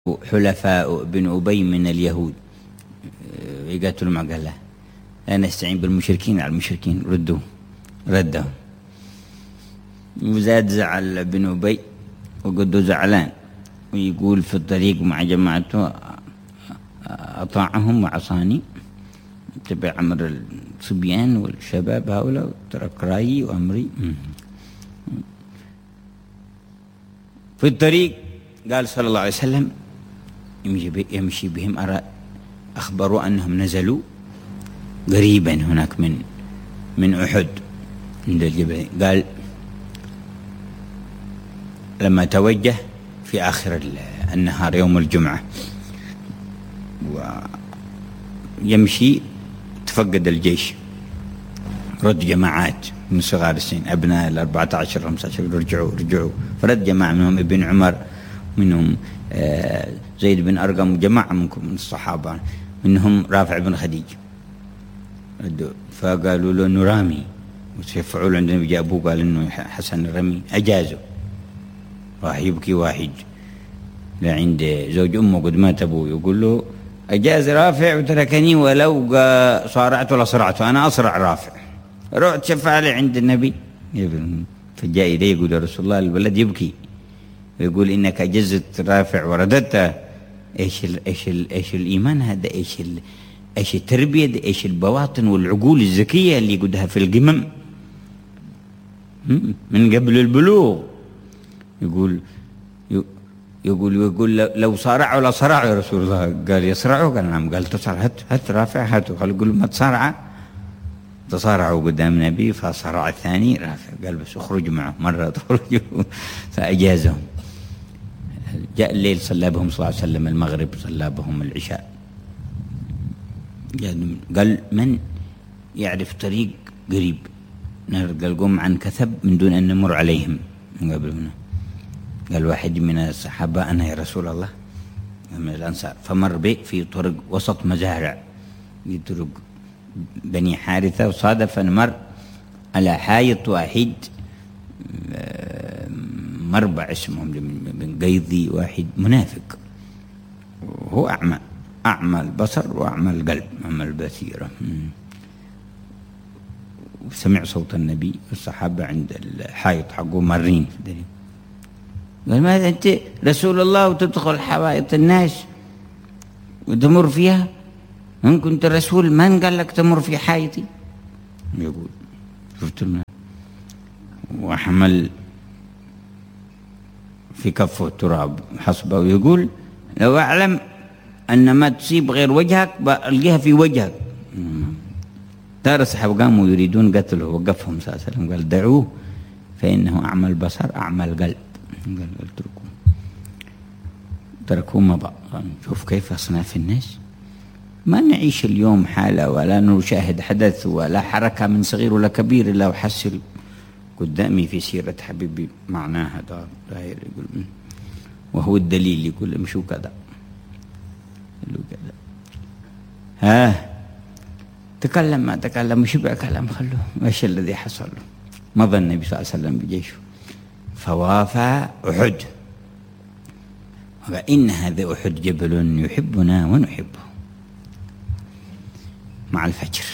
حلفاء بن أبي من اليهود يقاتلوا مع، قال لا نستعين بالمشركين على المشركين، ردهم. وزاد زعل بن أبي وقده زعلان، ويقول في الطريق مع جماعته أطاعهم وعصاني، تبع أمر الصبيان والشباب هؤلاء، ترك رأيي وأمري. في الطريق قال صلى الله عليه وسلم يمشي بهم، أخبروا أنهم نزلوا قريبا هناك من أحد عند الجبل. قال لما توجه في آخر النهار يوم الجمعة ويمشي، تفقد الجيش، رد جماعات من صغار السن، أبناء 14 15 رجعوا، فرد جماعة منهم ابن عمر، منهم زيد بن أرقم، جماعة من الصحابة، منهم رافع بن خديج. فقالوا له نرامي وشفعوا له عندنا، جابوه قال إنه حسن الرمي، أجازوا. راح يبكي واحد لعند زوج أمه قد مات أبوه، يقول له أجاز رافع وتركني، ولو صارعت ولا صرعته، أنا أصرع رافع. رحت شفع لي عند النبي، فجاء إليه يقول يا رسول الله الولد يبكي، يقول إنك أجزت رافع ورددته. إيش الإيمان هذا؟ إيش التربية دي؟ إيش البواطن والعقول الذكية اللي يقودها في القمم من قبل البلوغ. يقول لو صارعوا لا صرعوا يا رسول الله. قال يصرعوا؟ قال نعم. قال تصارع، هات رافع، هاتوا. قال يقول ما تصارع. تصارعوا قدام النبي، فصارع الثاني رافع. قال بس اخرجوا معه مرة، تخرجوا. فأجازهم. جاء الليل صلى بهم صلى الله عليه وسلم المغرب، صلى بهم العشاء. قال من يعرف طريق قريب نلقى القوم عن كثب من دون أن نمر عليهم من قبلنا؟ قال واحد من الصحابة أنا يا رسول الله من الأنصار. فمر به في طرق وسط مزارع، في طرق بني حارثة، وصادف أن مر على حائط واحد، مربع اسمهم من قيضي، واحد منافق، وهو أعمى البصر وأعمى القلب، أعمى البصيرة. وسمع صوت النبي والصحابة عند الحائط حقه مارين في الدليل. قال ماذا أنت رسول الله وتدخل حوائط الناس وتمر فيها؟ إن كنت رسول من قال لك تمر في حائطي؟ يقول شفت وحمل في كفه التراب حصبه، ويقول لو أعلم أن ما تصيب غير وجهك بألقيها في وجهك. ترى الصحابة قاموا يريدون قتله، وقفهم صلى الله عليه وسلم قال دعوه فإنه أعمى البصر أعمى القلب. قال تركوه مضى. شوف كيف أصناف الناس. ما نعيش اليوم حالة ولا نشاهد حدث ولا حركة من صغير ولا كبير إلا وحصل قدامي في سيرة حبيبي معناها داير. يقول وهو الدليل، يقول مشوا كذا تكلم ما تكلم وشبع كلام، خلوه ايش الذي حصل له. مضى النبي صلى الله عليه وسلم بجيشه فوافى أحد، وإن هذا أحد جبل يحبنا ونحبه. مع الفجر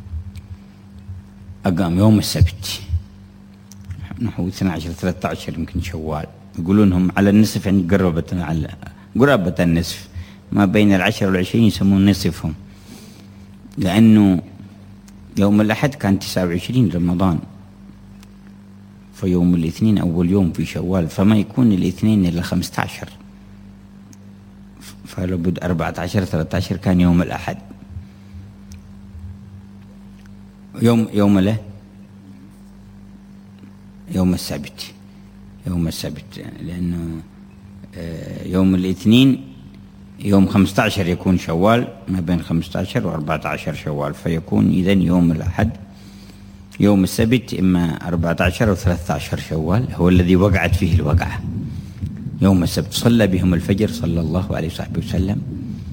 أقام يوم السبت نحو 12-13 يمكن شوال، يقولون هم على النصف، يعني قرابة النصف، ما بين 10 و20 يسمون نصفهم، لأنه يوم الأحد كان 29 رمضان، فيوم الاثنين أول يوم في شوال، فما يكون الاثنين إلا 15، فلو بد 14-13 كان يوم الأحد. يوم السبت، لأنه يوم الاثنين يوم 15 يكون شوال، ما بين 15 و14 شوال، فيكون إذن يوم الأحد. يوم السبت إما 14 أو 13 شوال هو الذي وقعت فيه الوقعة. يوم السبت صلى بهم الفجر صلى الله عليه وسلم.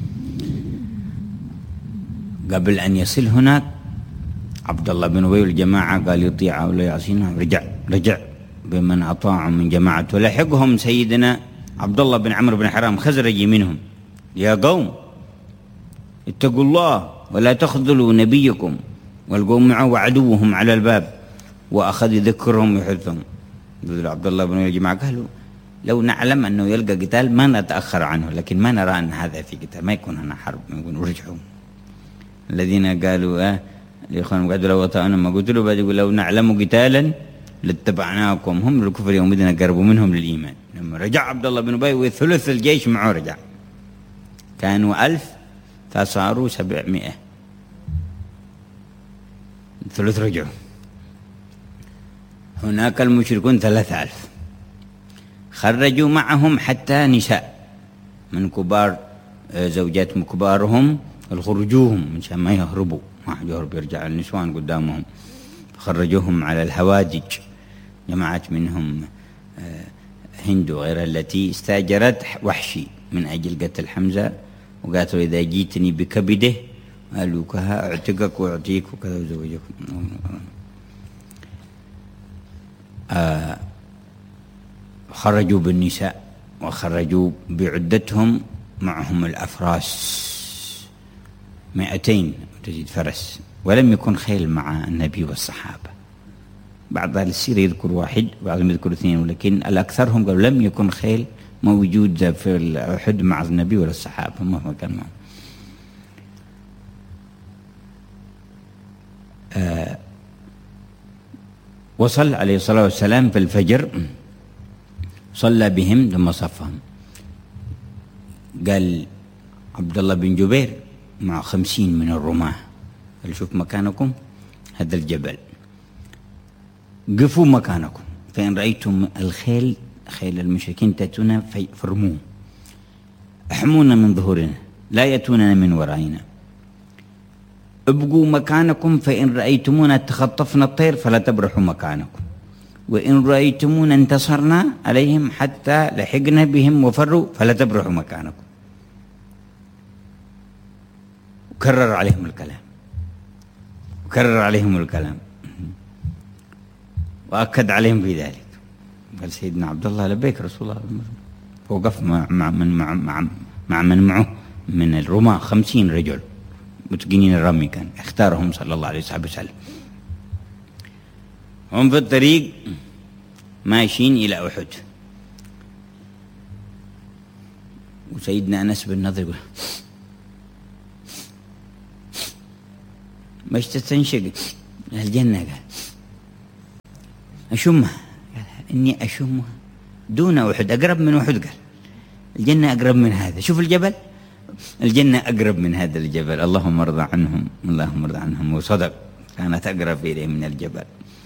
قبل أن يصل هناك عبد الله بن أبي والجماعة قال يطيع ولا يعصينا، رجع بمن أطاعوا من جماعته، لحقهم سيدنا عبد الله بن عمرو بن حرام خزرجي منهم: يا قوم اتقوا الله ولا تخذلوا نبيكم. والقوم معه وعدوهم على الباب، وأخذ يذكرهم ويحثهم. عبد الله بن يا جماعة قالوا: لو نعلم أنه يلقى قتال ما نتأخر عنه، لكن ما نرى أن هذا في قتال، ما يكون هنا حرب، ما يكون ورجعوا. الذين قالوا الإخوان قالوا: لو أطعنا ما قتلوا، بعد يقول: لو نعلم قتالا لاتبعناكم. هم للكفر يومئذ قربوا منهم للإيمان. لما رجع عبد الله بن أبي وثلث الجيش معه رجع، كانوا 1000 فصاروا 700، ثلث رجعوا. هناك المشركون 3000 خرجوا معهم حتى نساء من كبار زوجات من كبارهم خرجوهم من شان ما يهربوا، ما حد يهرب، يرجع النسوان قدامهم. خرجوهم على الهوادج، جماعات منهم هند وغيرها التي استاجرت وحشي من أجل قتل حمزة، وقالت له: إذا جيتني بكبده قالوا كها أعتقك وأعطيك وكذا وزوجك. خرجوا بالنساء وخرجوا بعدتهم، معهم الأفراس 200 وتزيد فرس، ولم يكن خيل مع النبي والصحابة. بعض أهل السيرة يذكر واحد، بعضهم يذكر 2، ولكن الأكثرهم قالوا لم يكن خيل موجود في الأحد مع النبي ولا الصحابة، ما كان معهم. وصل عليه الصلاة والسلام في الفجر، صلى بهم ثم صفهم. قال عبد الله بن جبير مع 50 من الرماة: قال: شوف مكانكم هذا الجبل، قفوا مكانكم، فإن رأيتم الخيل خيل المشركين تأتون فرموه، احمونا من ظهورنا لا يأتوننا من ورائنا، ابقوا مكانكم، فإن رأيتمونا تخطفنا الطير فلا تبرحوا مكانكم، وإن رأيتمونا انتصرنا عليهم حتى لحقنا بهم وفروا فلا تبرحوا مكانكم. وكرر عليهم الكلام وأكد عليهم في ذلك. قال سيدنا عبد الله: لبيك رسول الله. وقف مع من معه من الرماة 50 رجل متقنين الرمي، كان اختارهم صلى الله عليه وسلم. هم في الطريق ماشيين إلى أحد، وسيدنا أنس بن نضر يقول: مش تستنشق الجنة؟ قال: أشمها. قال: إني أشمها دون أحد، أقرب من أحد. قال: الجنة أقرب من هذا، شوف الجبل، الجنة أقرب من هذا الجبل، اللهم ارضى عنهم، اللهم ارضى عنهم. وصدق، كانت أقرب إليه من الجبل.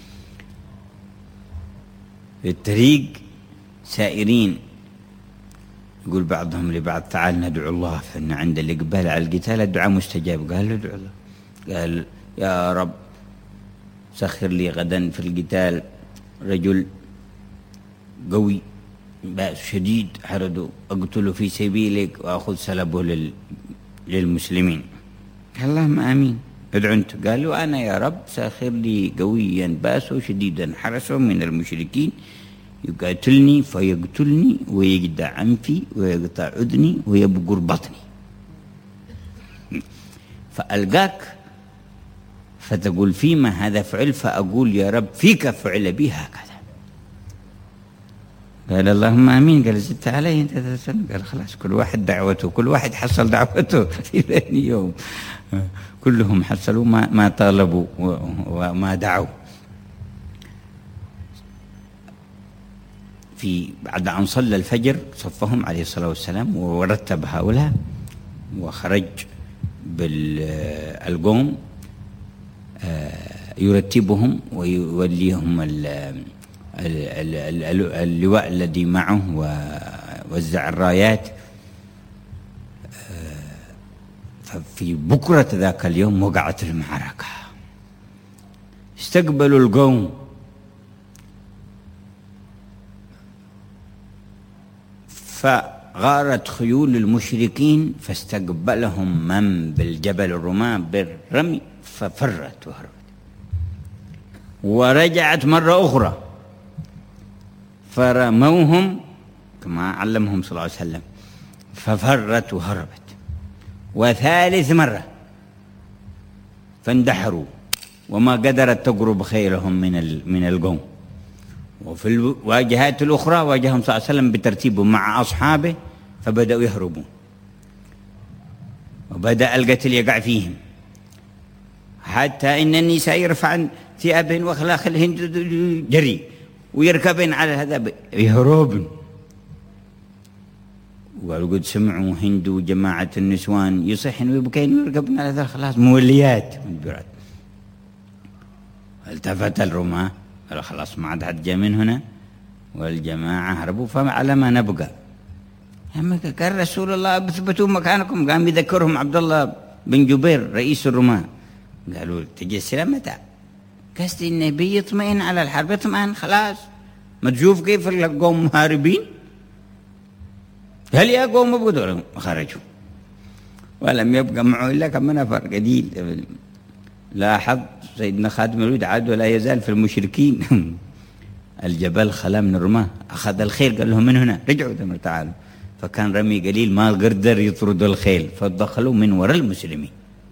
في الطريق سائرين، يقول بعضهم لبعض: تعال ندعو الله، فإن عند الإقبال على القتال الدعاء مستجاب. قال له: ادعو الله. قال: يا رب سخر لي غدا في القتال رجل قوي بأس شديد حرده، أقتله في سبيلك وأخذ سلبه للمسلمين. قال: اللهم آمين، ادعو أنت. قال له: أنا يا رب ساخر لي قويا بأسه شديدا حرسه من المشركين، يقاتلني فيقتلني ويقطع أنفي ويقطع أذني ويبقر بطني، فألقاك فتقول فيما هذا فعل، فأقول يا رب فيك فعل بي هكذا. قال: اللهم آمين. قال: زدت علي أنت 3 سنة. قال: خلاص، كل واحد دعوته، كل واحد حصل دعوته في ثاني يوم، كلهم حصلوا ما طالبوا وما دعوا. بعد أن صلى الفجر صفهم عليه الصلاة والسلام ورتب هؤلاء، وخرج بالقوم يرتبهم ويوليهم اللواء الذي معه ووزع الرايات. ففي بكرة ذاك اليوم وقعت المعركة، استقبلوا القوم، فغارت خيول المشركين فاستقبلهم من بالجبل الرماة بالرمي، ففرت وهربت، ورجعت مرة أخرى فرموهم كما علمهم صلى الله عليه وسلم، ففرت وهربت. وثالث مرة فاندحروا وما قدرت تقرب خيلهم من القوم. وفي الواجهات الأخرى واجههم صلى الله عليه وسلم بترتيبه مع أصحابه، فبدأوا يهربون وبدأ القتل يقع فيهم، حتى إن النساء يرفعن ثيابهن وأخلاقهن جري ويركبن على هذا يهربن. وقد سمعوا هند وجماعة النسوان يصحن ويبكين ويركبن على هذا، خلاص موليات مدبرات. التفت الرماة قالوا خلاص ما عاد حد جاء من هنا، والجماعة هربوا. فعلى ما نبقى قال رسول الله اثبتوا مكانكم. قام يذكرهم عبد الله بن جبير رئيس الرماة، قالوا تجي السلام متى؟ قصد النبي يطمئن على الحرب، يطمئن خلاص ما تشوف كيف القوم هاربين. هل يا قوم ابغوا خرجوا ولم يبقى معه الا كم نفر قليل. لاحظ سيدنا خادم الوليد عاد ولا يزال في المشركين. الجبل خلا من الرماة، اخذ الخيل قال لهم من هنا رجعوا تعالوا. فكان رمي قليل ما قدر يطرد الخيل، فدخلوا من وراء المسلمين.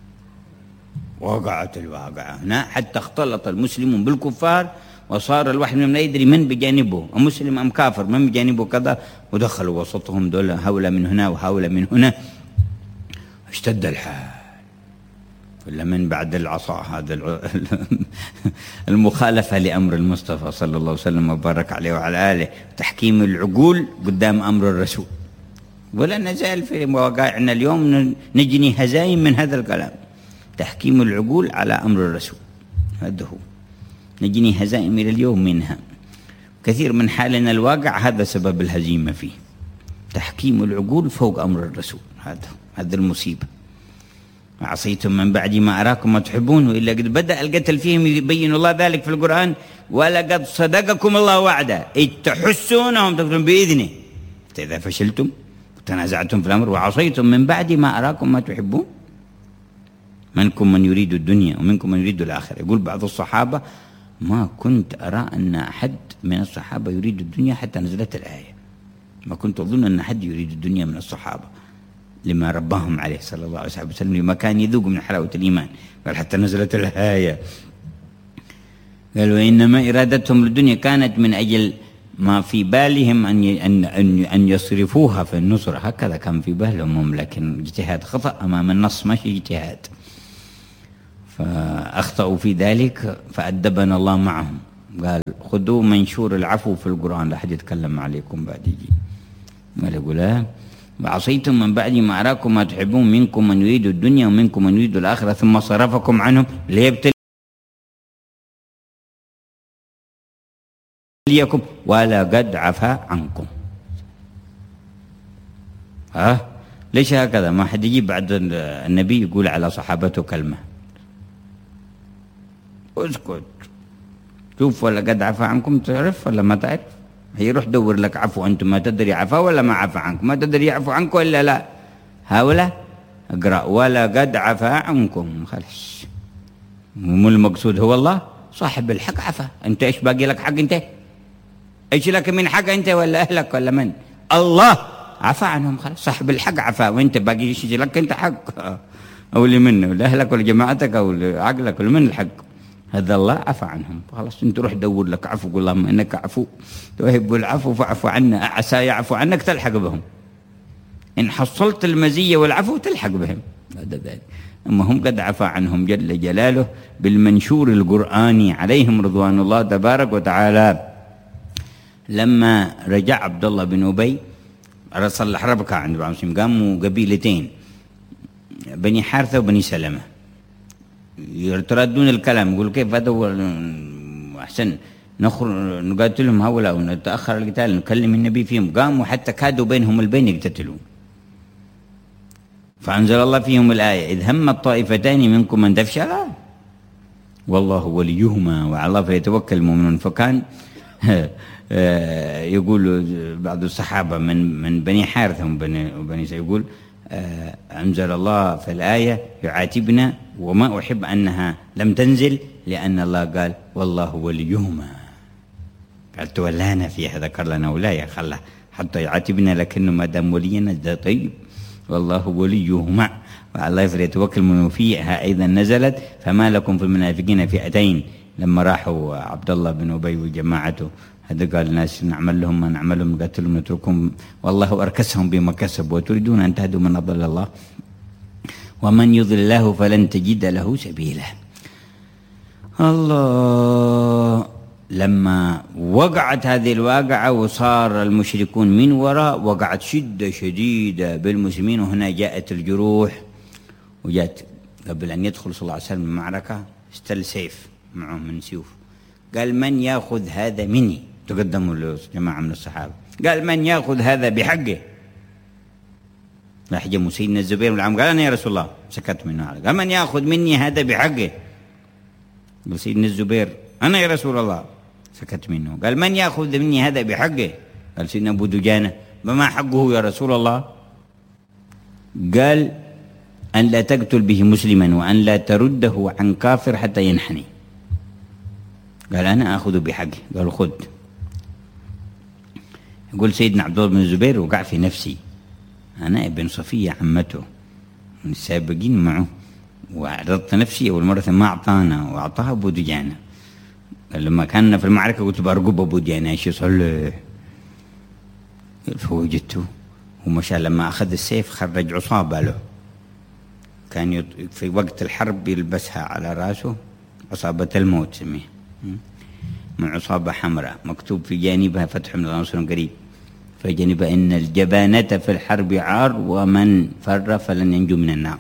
وقعت الواقعة هنا حتى اختلط المسلمون بالكفار، وصار الواحد منهم لا يدري من بجانبه مسلم أم كافر، من بجانبه كذا، ودخلوا وسطهم دول هؤلاء من هنا وهؤلاء من هنا. اشتد الحال. فلمن بعد العصا هذا المخالفة لأمر المصطفى صلى الله عليه وسلم وبارك عليه وعلى آله، تحكيم العقول قدام أمر الرسول. ولا نزال في مواقعنا اليوم نجني هزايم من هذا الكلام، تحكيم العقول على أمر الرسول، هذا هو نجني هزائم إلى اليوم منها. كثير من حالنا الواقع هذا سبب الهزيمة فيه، تحكيم العقول فوق أمر الرسول. هذا المصيبة. عصيتم من بعد ما أراكم ما تحبون، وإلا قد بدأ القتل فيهم يبين الله ذلك في القرآن. ولقد صدقكم الله وعده إذ تحسونهم تقولون بإذنه إذا فشلتم وتنازعتم في الأمر وعصيتم من بعد ما أراكم ما تحبون، منكم من يريد الدنيا ومنكم من يريد الآخرة. يقول بعض الصحابة ما كنت أرى أن أحد من الصحابة يريد الدنيا حتى نزلت الآية. ما كنت أظن أن أحد يريد الدنيا من الصحابة لما رباهم عليه صلى الله عليه وسلم، لما كان يذوق من حلاوة الإيمان. قال حتى نزلت الآية. قالوا إنما إرادتهم للدنيا كانت من أجل ما في بالهم أن يصرفوها في النصرة، هكذا كان في بالهم، لكن اجتهاد خطأ أمام النص ماشي اجتهاد. فأخطأوا في ذلك فأدبنا الله معهم. قال خذوا منشور العفو في القرآن، لا حد يتكلم عليكم بعد يجي. قال يقول وعصيتم من بعد ما أراكم ما تحبون، منكم من يريد الدنيا ومنكم من يريد الآخرة ثم صرفكم عنهم ليبتليكم ولا قد عفا عنكم. ليش هكذا؟ ما حد يجي بعد النبي يقول على صحابته كلمة. اسكت شوف، ولا قد عفا عنكم تعرف ولا ما تعرف؟ هيروح دور لك عفو، أنتم ما تدري عفا ولا ما عفا عنكم، ما تدري يعفو عنكم ولا لا. هؤلاء اقرأ ولا قد عفا عنكم، خلاص مو المقصود هو الله صاحب الحق عفا. أنت إيش باقي لك حق؟ أنت إيش لك من حق أنت ولا أهلك ولا من؟ الله عفا عنهم خلاص، صاحب الحق عفا، وأنت باقي إيش لك أنت حق؟ أو لمن؟ ولا أهلك ولا جماعتك أو عقلك ولا من الحق؟ هذا الله عفا عنهم خلاص. انت روح دور لك عفو، قل اللهم انك عفو تحب العفو فاعف عنا، عسى يعفو عنك تلحق بهم. ان حصلت المزيه والعفو تلحق بهم بعد ذلك. اما هم قد عفا عنهم جل جلاله بالمنشور القرآني عليهم رضوان الله تبارك وتعالى. لما رجع عبد الله بن أبي صلح ربكة عند بعض المسلمين، قاموا قبيلتين بني حارثة وبني سلمة يتردون الكلام، يقولوا كيف هذا أحسن نخرج نقاتلهم هؤلاء ونتأخر القتال نكلم النبي فيهم. قاموا حتى كادوا بينهم البين يقتتلون، فأنزل الله فيهم الآية إذ هم الطائفتان منكم أن تفشلا والله وليهما وعلى الله فليتوكل المؤمنون. فكان يقول بعض الصحابة من بني حارثة وبني يقول أنزل الله في الآية يعاتبنا وما أحب أنها لم تنزل لأن الله قال والله وليهما، قال تولانا فيها، ذكر لنا ولاية، خلى حتى يعاتبنا، لكنه ما دام ولينا ده طيب، والله وليهما وعلى الله فليتوكل المؤمنون. فيها أيضا نزلت فما لكم في المنافقين فئتين، لما راحوا عبد الله بن أبي وجماعته، هذا قال الناس نعمل لهم ما نعملهم، نقتلهم نتركهم، والله أركسهم بما كسبوا، وتريدون أن تهدوا من أضل الله ومن يضل الله فلن تجد له سبيلا. الله. لما وقعت هذه الواقعة وصار المشركون من وراء، وقعت شدة شديدة بالمسلمين، وهنا جاءت الجروح، وجاءت قبل أن يدخل صلى الله عليه وسلم المعركة استل سيف معه من سيوف، قال من يأخذ هذا مني، تقدموا له جماعة من الصحابة، قال من يأخذ هذا بحقه، راح سيدنا الزبير والعم قال أنا يا رسول الله، سكت منه، قال من يأخذ مني هذا بحقه، قال سيدنا الزبير أنا يا رسول الله، سكت منه، قال من يأخذ مني هذا بحقه، قال سيدنا أبو دجانة بما حقه يا رسول الله، قال أن لا تقتل به مسلما وأن لا ترده عن كافر حتى ينحني، قال أنا أخذ بحقه، قال خذ. يقول سيدنا عبد الله بن الزبير وقع في نفسي، أنا ابن صفية عمته من السابقين معه، وعرضت نفسي أول مرة ما أعطانا، وأعطاها أبو دجانة، لما كنا في المعركة قلت برقب أبو دجانة إيش يصلي، فوجدته ومشى، لما أخذ السيف خرج عصابة له، كان في وقت الحرب يلبسها على رأسه، عصابة الموت سميها، من عصابة حمراء مكتوب في جانبها فتح من نصر قريب، في جانبها إن الجبانة في الحرب عار ومن فر فلن ينجو من النار.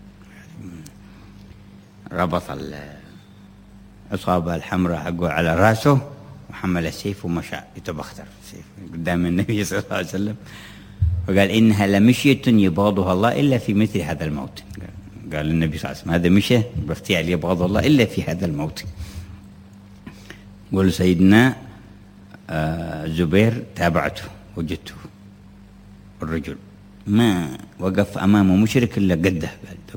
ربط العصابة الحمراء حقه على رأسه وحمل السيف ومشى يتبختر السيف قدام النبي صلى الله عليه وسلم، وقال إنها لمشية يبغضها الله إلا في مثل هذا الموت، قال النبي صلى الله عليه وسلم هذا مشى بافتعال يبغض الله إلا في هذا الموت. قول سيدنا الزبير تابعته، وجدته الرجل ما وقف أمامه مشرك إلا قده،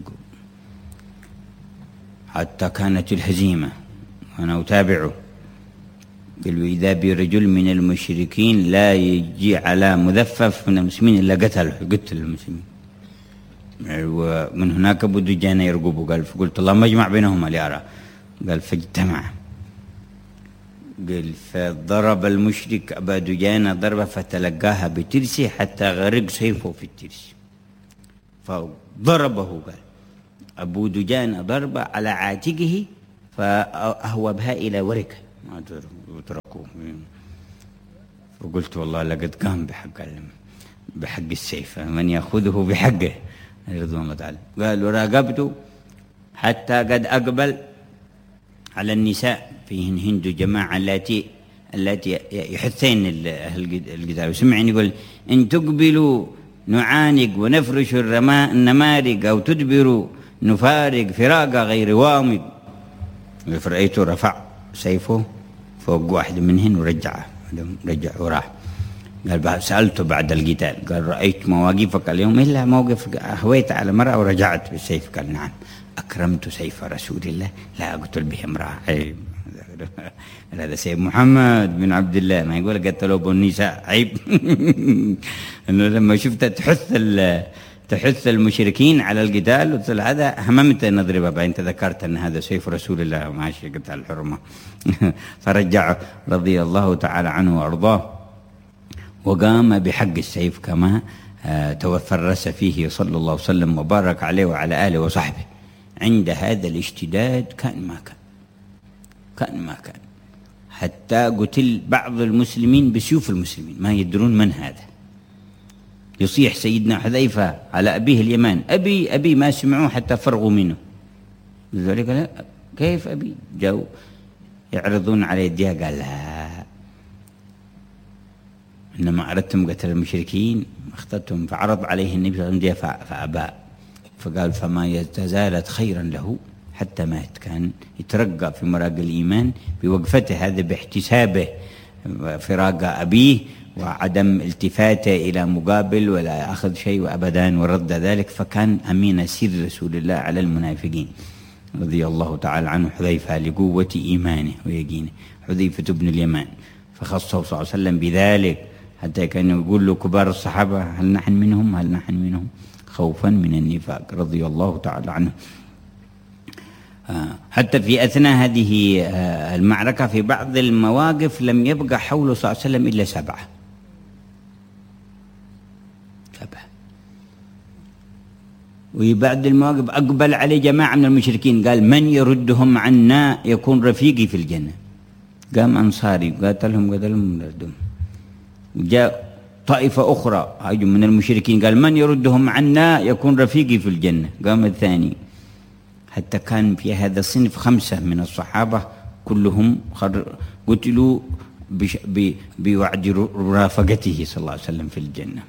حتى كانت الهزيمة وأنا أتابعه، قال وإذا برجل من المشركين لا يجي على مذفف من المسلمين إلا قتل المسلمين. ومن هناك أبو دجانة يرقبه، قال فقلت اللهم اجمع بينهما لأرى، قال فاجتمع، قال فضرب المشرك أبا دجانة ضربة فتلقاها بترسه حتى غرق سيفه في الترس، فضربه قال أبو دجانة ضربة على عاتقه فأهوبها إلى وركه ما تركوه. فقلت والله لقد قام بحق السيف، من يأخذه بحقه رضوان الله تعالى. قال وراقبته حتى قد أقبل على النساء، فيهن هند جماعة التي يحثين أهل القتال، وسمعني يقول إن تقبلوا نعانق ونفرش النمارق أو تدبروا نفارق فراق غير وامق. فرأيته رفع سيفه فوق واحد منهن ورجع وراح. قال سألته بعد القتال، قال رأيت مواقفك اليوم إلا موقف هويت على مرأة ورجعت بالسيف؟ قال نعم، أكرمت سيف رسول الله لا أقتل به امرأة. عيب، هذا سيف محمد بن عبد الله، ما يقول قتلوا بالنساء، عيب. إنه لما شفت تحث المشركين على القتال قلت هذا هممت أن أضربه، بعدين تذكرت أن هذا سيف رسول الله وماشي قتال الحرمة. فرجع رضي الله تعالى عنه وأرضاه، وقام بحق السيف كما توفرس فيه صلى الله عليه وسلم وبارك عليه وعلى آله وصحبه. عند هذا الاشتداد كان ما كان حتى قتل بعض المسلمين بسيوف المسلمين ما يدرون من هذا. يصيح سيدنا حذيفة على أبيه اليمان أبي ما سمعوه حتى فرغوا منه، لذلك لا كيف أبي؟ جاءوا يعرضون على يديها، قال لا، إنما أردتم قتل المشركين اخترتم. فعرض عليه النبي صلى الله عليه وسلم فأبى، فقال فما تزالت خيرا له حتى مات. كان يترقى في مراق الإيمان بوقفته هذا، باحتسابه فراق أبيه وعدم التفاته إلى مقابل ولا أخذ شيء وأبدا ورد ذلك، فكان أمين سر رسول الله على المنافقين رضي الله تعالى عنه حذيفة لقوة إيمانه ويقينه، حذيفة بن اليمان، فخصه صلى الله عليه وسلم بذلك حتى كانوا يقول له كبار الصحابة هل نحن منهم هل نحن منهم، خوفا من النفاق رضي الله تعالى عنه. حتى في أثناء هذه المعركة في بعض المواقف لم يبقى حوله صلى الله عليه وسلم إلا 7. وبعد المواقف أقبل عليه جماعة من المشركين قال من يردهم عنا يكون رفيقي في الجنة. قام أنصاري قاتلهم ردهم. وجاء طائفة أخرى من المشركين قال من يردهم عنا يكون رفيقي في الجنة. قام الثاني، حتى كان في هذا الصنف 5 من الصحابة كلهم قتلوا بوعد رافقته صلى الله عليه وسلم في الجنة.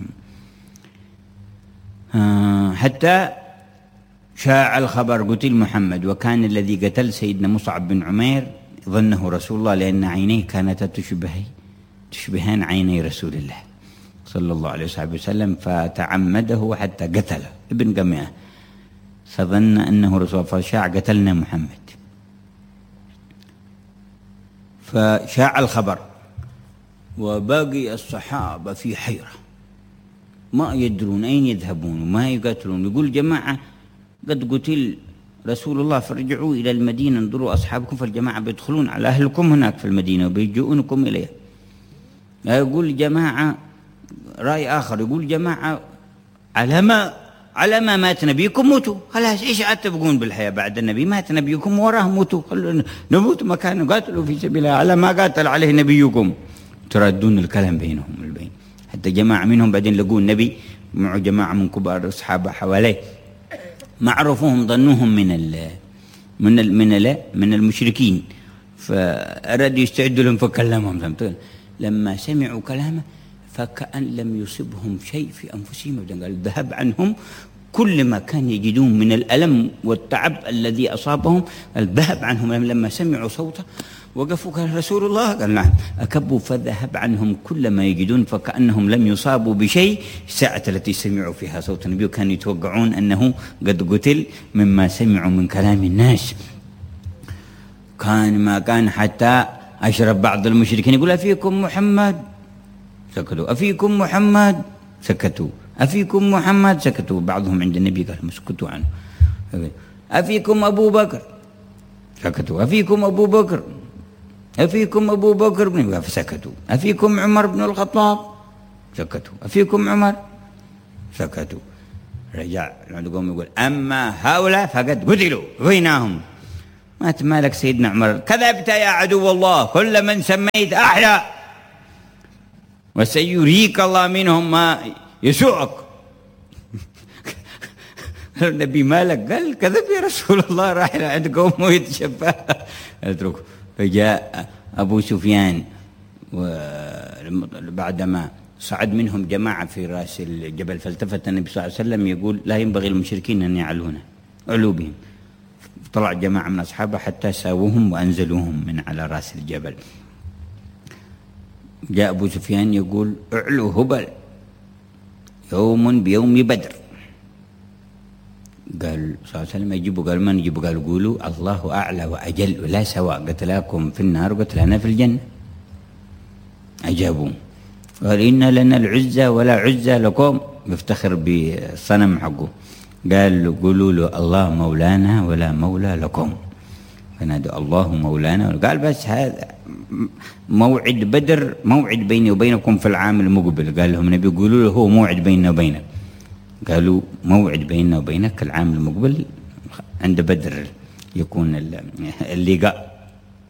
حتى شاع الخبر قتل محمد، وكان الذي قتل سيدنا مصعب بن عمير ظنه رسول الله لأن عينيه كانتا تشبهان عيني رسول الله صلى الله عليه وسلم، فتعمده حتى قتله ابن قميئة، فظن أنه رسول الله فشاع قتلنا محمد. فشاع الخبر وباقي الصحابة في حيرة ما يدرون أين يذهبون وما يقاتلون. يقول جماعة قد قتل رسول الله فرجعوا إلى المدينة انظروا أصحابكم، فالجماعة بيدخلون على أهلكم هناك في المدينة وبيجؤونكم إليها. يقول جماعة رأي آخر، يقول جماعة على ما مات نبيكم موتوا، خلاص إيش عاد تبقون بالحياة بعد النبي؟ مات نبيكم وراه موتوا، نموت مكانه، قاتلوا في سبيل الله على ما قاتل عليه نبيكم. تردون الكلام بينهم البين. حتى جماعة منهم بعدين لقوا النبي مع جماعة من كبار الصحابة حواليه، ما عرفوهم ظنوهم من المشركين، فأرادوا يستعدوا لهم فكلمهم. لما سمعوا كلامه فكأن لم يصبهم شيء في أنفسهم، قال ذهب عنهم كل ما كان يجدون من الألم والتعب الذي أصابهم، ذهب عنهم لما سمعوا صوته. وقفوا قال رسول الله، قال نعم. أكبوا فذهب عنهم كل ما يجدون، فكأنهم لم يصابوا بشيء الساعة التي سمعوا فيها صوت النبي، وكانوا يتوقعون أنه قد قتل مما سمعوا من كلام الناس. ما كان حتى أشرف بعض المشركين يقول أفيكم محمد، سكتوا. أفيكم محمد، سكتوا. أفيكم محمد، سكتوا. بعضهم عند النبي قال اسكتوا عنه. أفيكم أبو بكر، سكتوا. أفيكم أبو بكر، أفيكم أبو بكر بن، فسكتوا. أفيكم عمر بن الخطاب، سكتوا. أفيكم عمر، سكتوا. رجع عندهم يقول أما هؤلاء فقد قتلوا وينهم. ما تمالك سيدنا عمر، كذبت يا عدو الله، كل من سميت أحيا وسيريك الله منهم ما يسوءك. النبي مالك؟ قال كذب يا رسول الله، راح عند قومه يتشبه. اتركه. فجاء أبو سفيان بعدما صعد منهم جماعة في رأس الجبل، فالتفت النبي صلى الله عليه وسلم يقول لا ينبغي للمشركين أن يعلونا، علوا بهم. طلع جماعة من أصحابه حتى ساووهم وأنزلوهم من على رأس الجبل. جاء أبو سفيان يقول اعلوا هبل يوم بيوم بدر. قال صلى الله عليه وسلم يجيبوا، قال من يجيبوا؟ قال قولوا الله أعلى وأجل ولا سواء، قتلاكم في النار وقتلنا في الجنة. أجابوا. قال إن لنا العزة ولا عزة لكم، يفتخر بالصنم حقه. قال قولوا له الله مولانا ولا مولى لكم، فنادوا الله مولانا. قال بس هذا موعد بدر موعد بيني وبينكم في العام المقبل. قال لهم النبي قولوا له هو موعد بيننا وبينك. قالوا موعد بيننا وبينك العام المقبل عند بدر يكون اللقاء.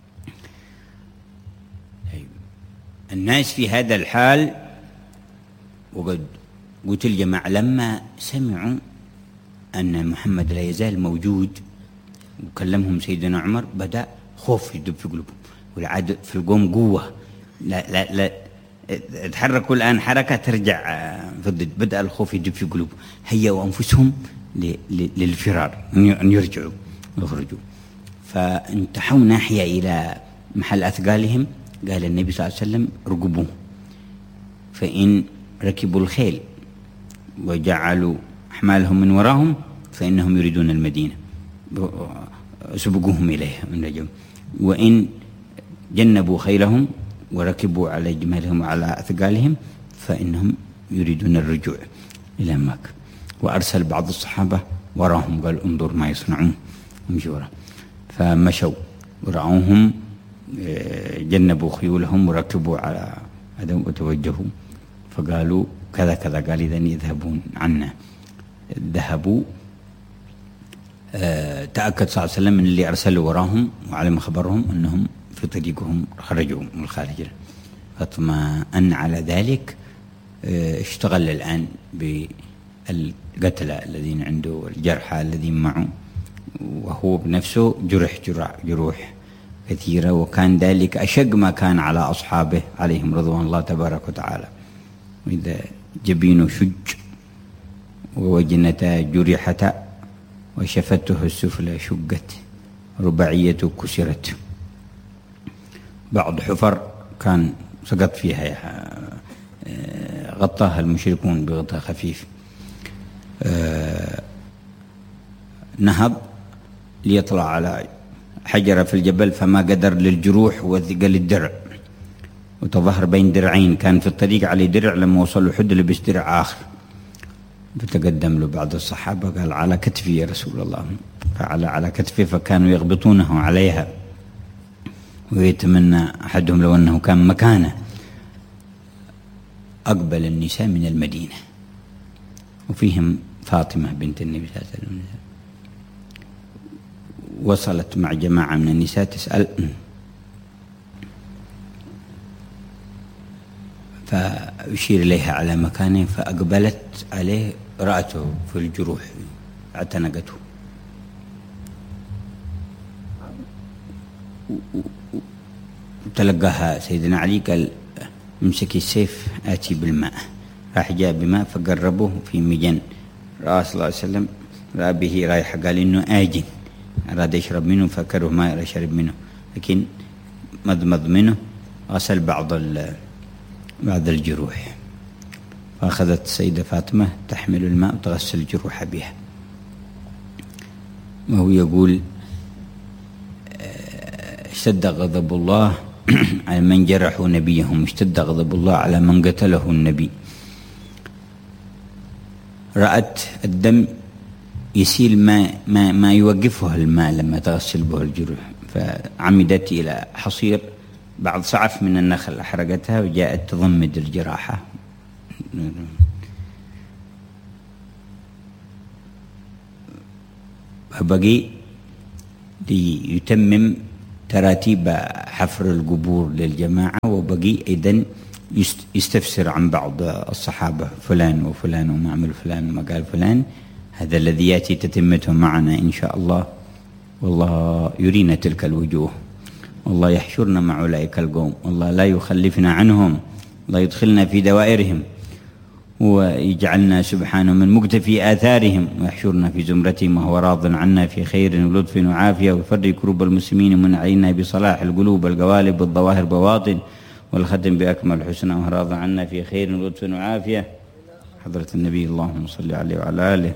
الناس في هذا الحال. وقد قلت الجماعة لما سمعوا أن محمد لا يزال موجود وكلمهم سيدنا عمر، بدأ خوف يدب في قلوبهم، والعاد في القوم قوة، لا تحركوا الآن حركة ترجع في الضد. بدأ الخوف يدب في قلوبهم، هيئوا أنفسهم للفرار، أن يرجعوا يخرجوا. فانتحوا ناحية إلى محل أثقالهم. قال النبي صلى الله عليه وسلم ركبوه، فإن ركبوا الخيل وجعلوا أحمالهم من وراهم فإنهم يريدون المدينة، سبقوهم إليها من رجل. وإن جنبوا خيلهم وركبوا على جمالهم وعلى أثقالهم فإنهم يريدون الرجوع إلى مكة. وأرسل بعض الصحابة وراهم قال انظر ما يصنعون، امشوا وراهم. فمشوا ورأوهم جنبوا خيولهم وركبوا على عدم وتوجهوا، فقالوا كذا كذا. قال إذن يذهبون عنا. ذهبوا. تأكد صلى الله عليه وسلم من اللي أرسلوا وراهم وعلم خبرهم أنهم في طريقهم خرجوا من الخارج، فاطمأن على ذلك. اشتغل الآن بالقتلى الذين عنده والجرحى الذين معه، وهو بنفسه جروح كثيرة، وكان ذلك أشق ما كان على أصحابه عليهم رضوان الله تبارك وتعالى. وإذا جبينه شج ووجنتا جرحتا وشفته السفلى شقت رباعيته كسرت. بعض حفر كان سقط فيها غطاها المشركون بغطاء خفيف. نهض ليطلع على حجرة في الجبل فما قدر للجروح وثقل الدرع، وتظهر بين درعين. كان في الطريق عليه درع، لما وصل لحد لبس درع آخر. فتقدم له بعض الصحابة قال على كتفي يا رسول الله، فعلى على كتفه، فكانوا يغبطونه عليها ويتمنى أحدهم لو أنه كان مكانه. أقبل النساء من المدينة وفيهم فاطمة بنت النبي صلى الله عليه وسلم، وصلت مع جماعة من النساء تسأل، فأشير إليها على مكانه، فأقبلت عليه رأته في الجروح اعتنقته. تلقاها سيدنا علي قال امسكي السيف آتي بالماء. راح جاء بماء فقربوه في مجن. رأى صلى الله عليه وسلم رأى به رايحة، قال إنه آجن، أراد يشرب منه فكره ما شرب منه، لكن مضمض منه، غسل بعض الجروح. فأخذت السيدة فاطمة تحمل الماء وتغسل الجروح بها، وهو يقول اشتد غضب الله على من جرحوا نبيهم، اشتد غضب الله على من قتله النبي. رأت الدم يسيل ما يوقفه الماء لما تغسل به الجروح، فعمدت إلى حصير بعض صعف من النخل أحرقتها وجاءت تضمد الجراحة. فبقي ليتمم تراتيب حفر القبور للجماعة، وبقي أيضا يستفسر عن بعض الصحابة فلان وفلان وما عمل فلان وما قال فلان. هذا الذي يأتي تتمته معنا إن شاء الله، والله يرينا تلك الوجوه، والله يحشرنا مع أولئك القوم، والله لا يخلفنا عنهم، الله يدخلنا في دوائرهم ويجعلنا سبحانه من مقتفي آثارهم، ويحشرنا في زمرتهم وهو راض عنا في خير ولطف وعافية، ويفرج كروب المسلمين ومن علينا بصلاح القلوب القوالب والظواهر بواطن، والختم بأكمل حسنى وهو راض عنا في خير ولطف وعافية. حضرة النبي اللهم صل عليه وعلى آله.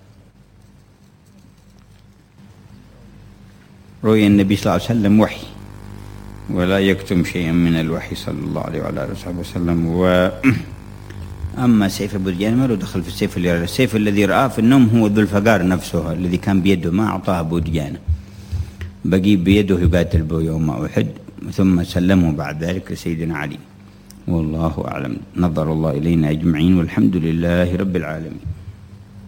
رؤيا النبي صلى الله عليه وسلم وحي، ولا يكتم شيئا من الوحي صلى الله عليه وعلى آله وصحبه وسلم. أما سيف أبو دجانة ما له دخل في السيف اللي رأى. السيف الذي رآه في النوم هو ذو الفقار نفسه الذي كان بيده، ما أعطاه أبو دجانة، بقي بيده يقاتل به يوم أحد، ثم سلمه بعد ذلك لسيدنا علي. والله أعلم. نظر الله إلينا أجمعين، والحمد لله رب العالمين.